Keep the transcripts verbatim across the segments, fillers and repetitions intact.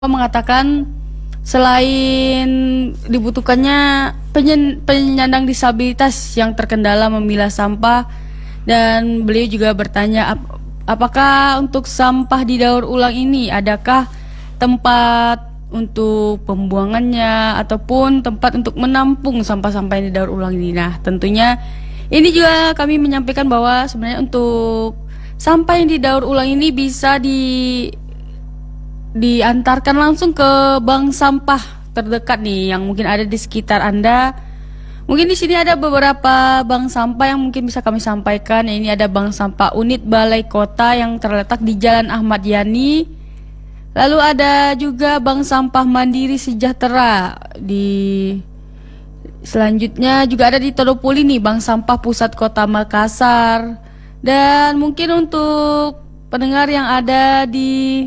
mengatakan selain dibutuhkannya penyen- penyandang disabilitas yang terkendala memilah sampah, dan beliau juga bertanya ap- apakah untuk sampah di daur ulang ini adakah tempat untuk pembuangannya ataupun tempat untuk menampung sampah-sampah yang didaur ulang ini. Nah, tentunya ini juga kami menyampaikan bahwa sebenarnya untuk sampah yang didaur ulang ini bisa di diantarkan langsung ke bank sampah terdekat nih yang mungkin ada di sekitar Anda. Mungkin di sini ada beberapa bank sampah yang mungkin bisa kami sampaikan. Ini ada bank sampah unit Balai Kota yang terletak di Jalan Ahmad Yani. Lalu ada juga bank sampah Mandiri Sejahtera di selanjutnya juga ada di Todopoli nih, bank sampah pusat Kota Makassar. Dan mungkin untuk pendengar yang ada di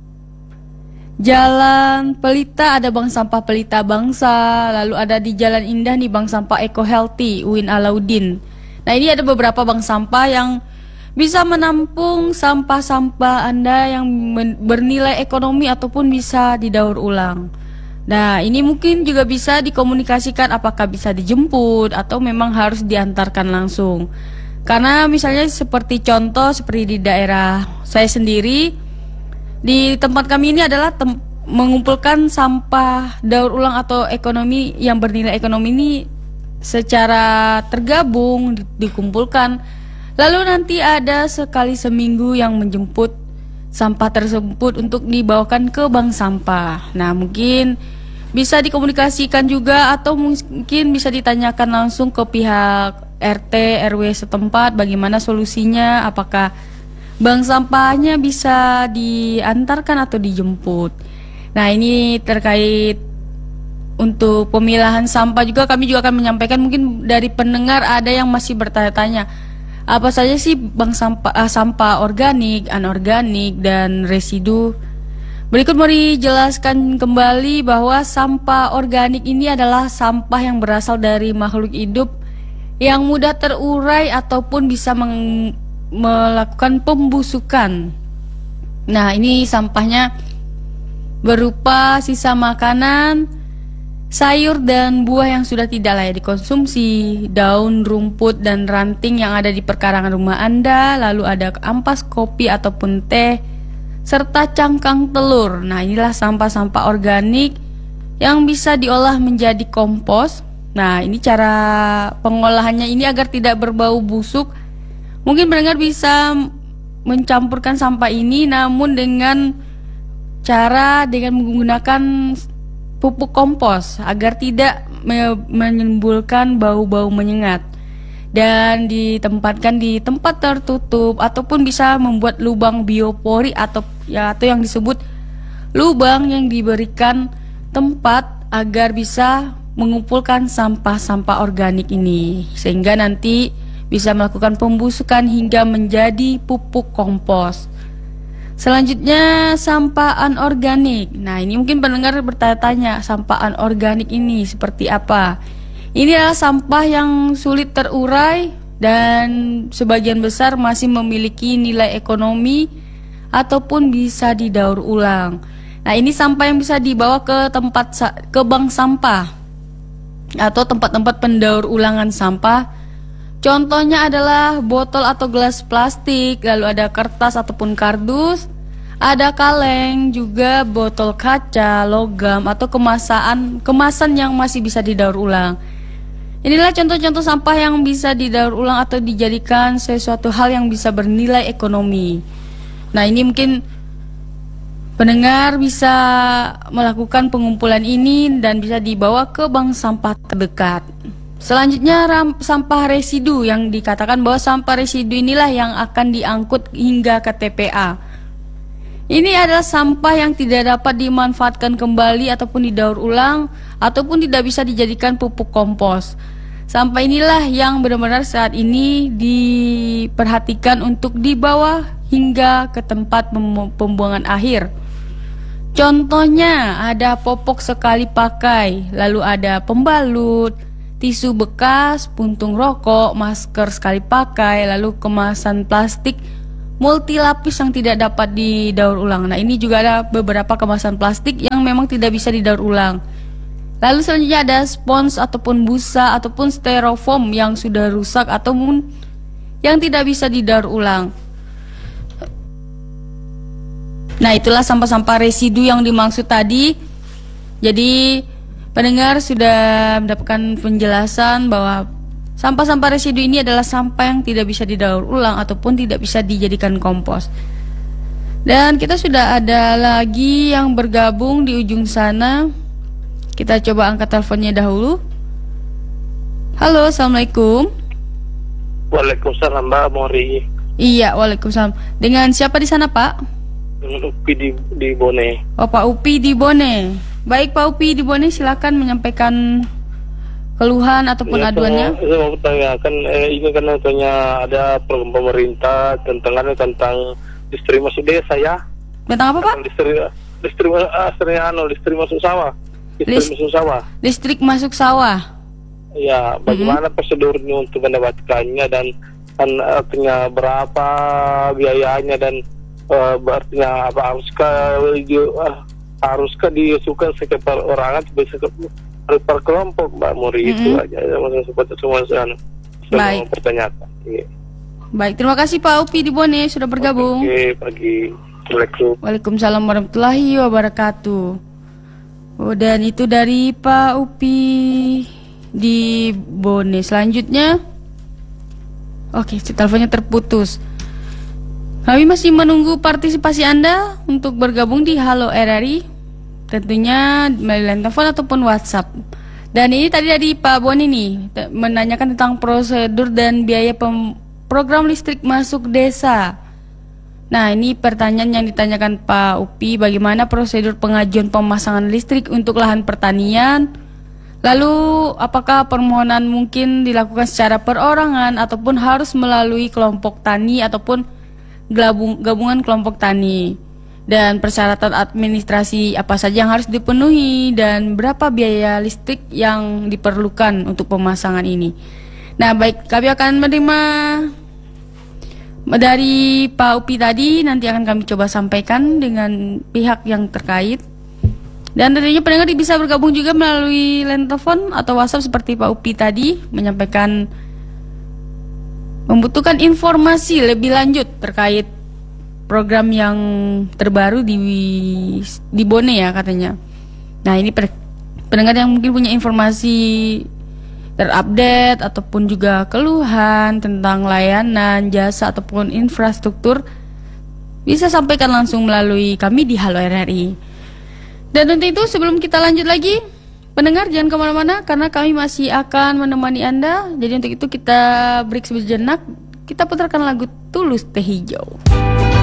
Jalan Pelita ada bank sampah Pelita Bangsa, lalu ada di Jalan Indah nih bank sampah Eco Healthy Uin Alauddin. Nah, ini ada beberapa bank sampah yang bisa menampung sampah-sampah Anda yang bernilai ekonomi ataupun bisa didaur ulang. Nah, ini mungkin juga bisa dikomunikasikan apakah bisa dijemput atau memang harus diantarkan langsung. Karena misalnya seperti contoh seperti di daerah saya sendiri, di tempat kami ini adalah tem- mengumpulkan sampah daur ulang atau ekonomi yang bernilai ekonomi ini secara tergabung di- dikumpulkan. Lalu nanti ada sekali seminggu yang menjemput sampah tersebut untuk dibawakan ke bank sampah. Nah, mungkin bisa dikomunikasikan juga atau mungkin bisa ditanyakan langsung ke pihak R T R W setempat bagaimana solusinya, apakah bank sampahnya bisa diantarkan atau dijemput. Nah, ini terkait untuk pemilahan sampah juga kami juga akan menyampaikan. Mungkin dari pendengar ada yang masih bertanya-tanya apa saja sih bank sampah, ah, sampah organik, anorganik, dan residu. Berikut mau dijelaskan kembali bahwa sampah organik ini adalah sampah yang berasal dari makhluk hidup yang mudah terurai ataupun bisa meng melakukan pembusukan. Nah, ini sampahnya berupa sisa makanan, sayur dan buah yang sudah tidak layak dikonsumsi, daun, rumput, dan ranting yang ada di perkarangan rumah Anda, lalu ada ampas kopi ataupun teh, serta cangkang telur. Nah, inilah sampah-sampah organik yang bisa diolah menjadi kompos. Nah, ini cara pengolahannya ini agar tidak berbau busuk. Mungkin pendengar bisa mencampurkan sampah ini namun dengan cara dengan menggunakan pupuk kompos agar tidak menimbulkan bau-bau menyengat, dan ditempatkan di tempat tertutup ataupun bisa membuat lubang biopori atau ya atau yang disebut lubang yang diberikan tempat agar bisa mengumpulkan sampah-sampah organik ini sehingga nanti bisa melakukan pembusukan hingga menjadi pupuk kompos. Selanjutnya, sampah anorganik. Nah, ini mungkin pendengar bertanya-tanya, sampah anorganik ini seperti apa? Ini adalah sampah yang sulit terurai dan sebagian besar masih memiliki nilai ekonomi ataupun bisa didaur ulang. Nah, ini sampah yang bisa dibawa ke tempat ke bank sampah atau tempat-tempat pendaur ulangan sampah. Contohnya adalah botol atau gelas plastik, lalu ada kertas ataupun kardus, ada kaleng, juga botol kaca, logam, atau kemasan kemasan yang masih bisa didaur ulang. Inilah contoh-contoh sampah yang bisa didaur ulang atau dijadikan sesuatu hal yang bisa bernilai ekonomi. Nah, ini mungkin pendengar bisa melakukan pengumpulan ini dan bisa dibawa ke bank sampah terdekat. Selanjutnya, ram, sampah residu yang dikatakan bahwa sampah residu inilah yang akan diangkut hingga ke T P A. Ini adalah sampah yang tidak dapat dimanfaatkan kembali ataupun didaur ulang ataupun tidak bisa dijadikan pupuk kompos. Sampah inilah yang benar-benar saat ini diperhatikan untuk dibawa hingga ke tempat pembuangan akhir. Contohnya ada popok sekali pakai, lalu ada pembalut, tisu bekas, puntung rokok, masker sekali pakai, lalu kemasan plastik, multilapis yang tidak dapat didaur ulang. Nah, ini juga ada beberapa kemasan plastik yang memang tidak bisa didaur ulang. Lalu selanjutnya ada spons ataupun busa ataupun styrofoam yang sudah rusak ataupun yang tidak bisa didaur ulang. Nah, itulah sampah-sampah residu yang dimaksud tadi. Jadi, pendengar sudah mendapatkan penjelasan bahwa sampah-sampah residu ini adalah sampah yang tidak bisa didaur ulang ataupun tidak bisa dijadikan kompos. Dan kita sudah ada lagi yang bergabung di ujung sana. Kita coba angkat teleponnya dahulu. Halo, Assalamualaikum. Waalaikumsalam, Mbak Mori. Iya, waalaikumsalam. Dengan siapa di sana, Pak? Upi di, di Bone. Oh, Pak Upi di Bone. Baik, Pak Upi di Bone, silakan menyampaikan keluhan ataupun Ya, aduannya. Saya mau bertanya, kan eh, ini kan katanya ada program pemerintah tentang tentang listrik masuk desa ya. Tentang apa, Pak? Listrik listrik aslinya anu listrik masuk sawah. Listrik List- masuk sawah. Listrik masuk sawah. Ya, bagaimana mm-hmm. prosedurnya untuk mendapatkannya dan kan artinya berapa biayanya dan uh, artinya apa haruskah uh, haruskah diusulkan setiap perorangan bisa per kelompok, Mbak Muri, mm-hmm. itu aja maksudnya seperti semua sana saya mau pertanyakan. Iya. Baik, terima kasih Pak Upi di Bone sudah bergabung. Oke, pagi. Assalamualaikum. Waalaikumsalam warahmatullahi wabarakatuh. Oh, dan itu dari Pak Upi di Bone. Selanjutnya, oke, teleponnya terputus. Kami masih menunggu partisipasi Anda untuk bergabung di Halo R R I, tentunya melalui telepon ataupun WhatsApp. Dan ini tadi dari Pak Boni nih, menanyakan tentang prosedur dan biaya pem- program listrik masuk desa. Nah, ini pertanyaan yang ditanyakan Pak Upi, bagaimana prosedur pengajuan pemasangan listrik untuk lahan pertanian? Lalu, apakah permohonan mungkin dilakukan secara perorangan ataupun harus melalui kelompok tani ataupun gabungan kelompok tani? Dan persyaratan administrasi apa saja yang harus dipenuhi dan berapa biaya listrik yang diperlukan untuk pemasangan ini? Nah, baik, kami akan menerima dari Pak Upi tadi, nanti akan kami coba sampaikan dengan pihak yang terkait. Dan tentunya pendengar bisa bergabung juga melalui line telepon atau WhatsApp seperti Pak Upi tadi, menyampaikan membutuhkan informasi lebih lanjut terkait program yang terbaru di di Bone ya katanya. Nah, ini pendengar yang mungkin punya informasi terupdate ataupun juga keluhan tentang layanan, jasa ataupun infrastruktur bisa sampaikan langsung melalui kami di Halo R R I. Dan untuk itu sebelum kita lanjut lagi, pendengar jangan kemana-mana karena kami masih akan menemani Anda. Jadi untuk itu kita break sejenak, kita putarkan lagu Tulus Teh Hijau.